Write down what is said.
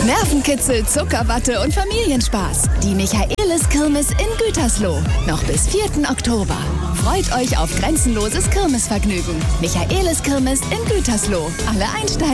Nervenkitzel, Zuckerwatte und Familienspaß. Die Michaelis-Kirmes in Gütersloh. Noch bis 4. Oktober. Freut euch auf grenzenloses Kirmesvergnügen. Michaelis-Kirmes in Gütersloh. Alle einsteigen.